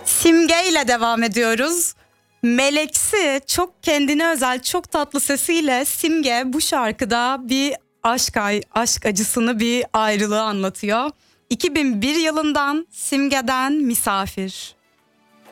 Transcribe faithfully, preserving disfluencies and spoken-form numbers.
Simge ile devam ediyoruz. Meleksi, çok kendine özel, çok tatlı sesiyle Simge bu şarkıda bir aşk, aşk acısını, bir ayrılığı anlatıyor. iki bin bir yılından Simge'den Misafir.